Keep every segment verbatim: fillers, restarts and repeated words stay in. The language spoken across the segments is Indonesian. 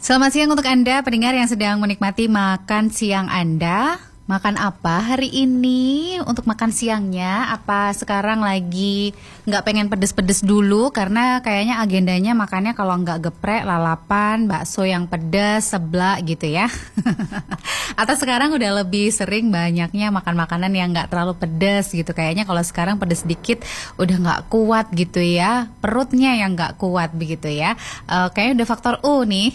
Selamat siang untuk Anda pendengar yang sedang menikmati makan siang Anda. Makan apa hari ini untuk makan siangnya? Apa sekarang lagi nggak pengen pedes-pedes dulu? Karena kayaknya agendanya makannya kalau nggak geprek, lalapan, bakso yang pedas, seblak gitu ya. Atau sekarang udah lebih sering banyaknya makan makanan yang nggak terlalu pedas gitu. Kayaknya kalau sekarang pedes dikit udah nggak kuat gitu ya. Perutnya yang nggak kuat begitu ya. Uh, kayaknya udah faktor U nih.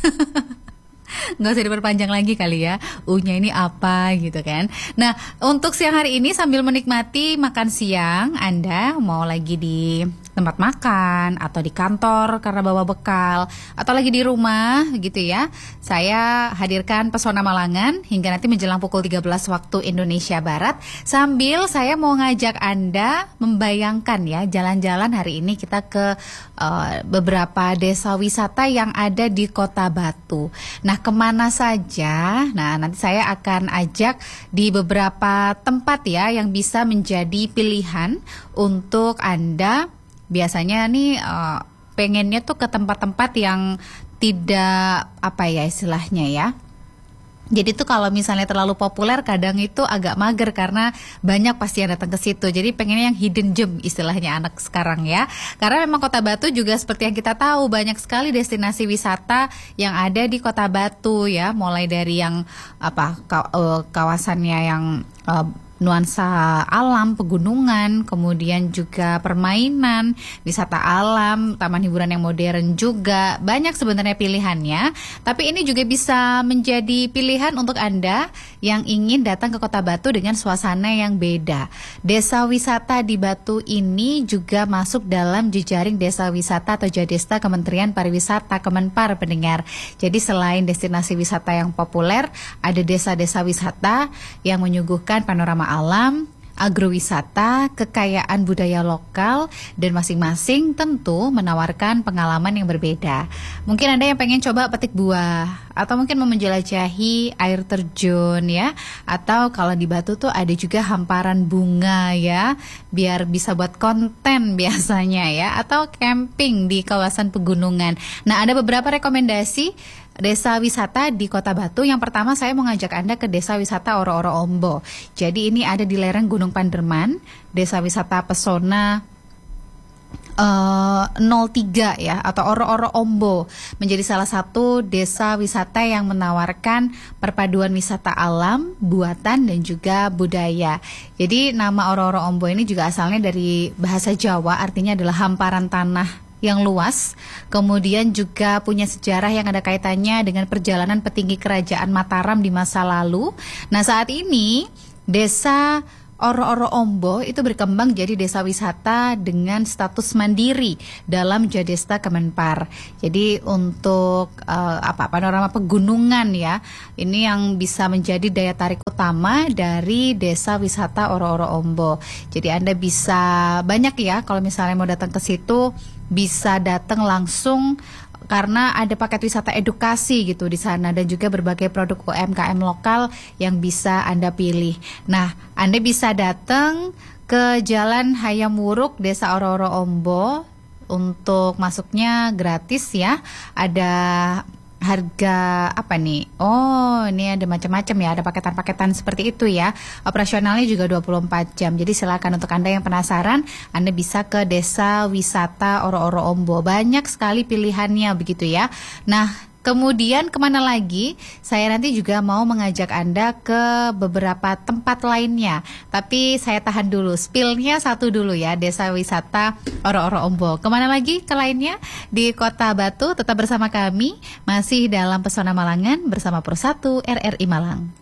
Nggak usah diperpanjang lagi kali ya, U-nya ini apa gitu kan. Nah, untuk siang hari ini sambil menikmati makan siang, Anda mau lagi di tempat makan atau di kantor karena bawa bekal, atau lagi di rumah gitu ya, saya hadirkan Pesona Malangan hingga nanti menjelang pukul tiga belas waktu Indonesia Barat. Sambil saya mau ngajak Anda membayangkan ya, jalan-jalan hari ini kita ke uh, beberapa desa wisata yang ada di Kota Batu. Nah, kemana saja? Nah, nanti saya akan ajak di beberapa tempat ya yang bisa menjadi pilihan untuk Anda. Biasanya nih uh, pengennya tuh ke tempat-tempat yang tidak apa ya istilahnya ya. Jadi tuh kalau misalnya terlalu populer kadang itu agak mager karena banyak pasti yang datang ke situ. Jadi pengennya yang hidden gem istilahnya anak sekarang ya. Karena memang Kota Batu juga seperti yang kita tahu banyak sekali destinasi wisata yang ada di Kota Batu ya. Mulai dari yang apa kawasannya yang uh, nuansa alam, pegunungan, kemudian juga permainan, wisata alam, taman hiburan yang modern juga. Banyak sebenarnya pilihannya, tapi ini juga bisa menjadi pilihan untuk Anda yang ingin datang ke Kota Batu dengan suasana yang beda. Desa wisata di Batu ini juga masuk dalam jejaring desa wisata atau Jadesta Kementerian Pariwisata Kemenpar pendengar. Jadi selain destinasi wisata yang populer, ada desa-desa wisata yang menyuguhkan panorama alam, agrowisata, kekayaan budaya lokal, dan masing-masing tentu menawarkan pengalaman yang berbeda. Mungkin Anda yang pengen coba petik buah, atau mungkin mau menjelajahi air terjun ya, atau kalau di Batu tuh ada juga hamparan bunga ya, biar bisa buat konten biasanya ya, atau camping di kawasan pegunungan. Nah, ada beberapa rekomendasi desa wisata di Kota Batu. Yang pertama saya mau ngajak Anda ke desa wisata Oro-Oro Ombo. Jadi ini ada di lereng Gunung Panderman, desa wisata pesona uh, nol tiga ya, atau Oro-Oro Ombo, menjadi salah satu desa wisata yang menawarkan perpaduan wisata alam, buatan, dan juga budaya. Jadi nama Oro-Oro Ombo ini juga asalnya dari bahasa Jawa, artinya adalah hamparan tanah yang luas, kemudian juga punya sejarah yang ada kaitannya dengan perjalanan petinggi kerajaan Mataram di masa lalu. Nah, saat ini desa Oro-Oro Ombo itu berkembang jadi desa wisata dengan status mandiri dalam Jadesta Kemenpar. Jadi untuk uh, apa panorama pegunungan ya, ini yang bisa menjadi daya tarik utama dari desa wisata Oro-Oro Ombo. Jadi Anda bisa banyak ya kalau misalnya mau datang ke situ, bisa datang langsung karena ada paket wisata edukasi gitu di sana, dan juga berbagai produk U M K M lokal yang bisa Anda pilih. Nah, Anda bisa datang ke Jalan Hayam Wuruk, Desa Oro-Oro Ombo. Untuk masuknya gratis ya. Ada harga apa nih? Oh, ini ada macam-macam ya, ada paketan-paketan seperti itu ya. Operasionalnya juga dua puluh empat jam. Jadi silakan untuk Anda yang penasaran, Anda bisa ke desa wisata Oro-Oro Ombo. Banyak sekali pilihannya begitu ya. Nah, kemudian kemana lagi? Saya nanti juga mau mengajak Anda ke beberapa tempat lainnya. Tapi saya tahan dulu, spillnya satu dulu ya, desa wisata Oro-Oro Ombo. Kemana lagi ke lainnya? Di Kota Batu, tetap bersama kami, masih dalam Pesona Malangan bersama Persatu R R I Malang.